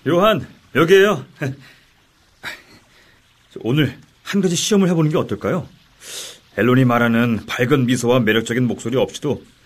요한, 여기에요. 오늘 한 가지 시험을 해보는 게 어떨까요? 앨런이 말하는 밝은 미소와 매력적인 목소리 없이도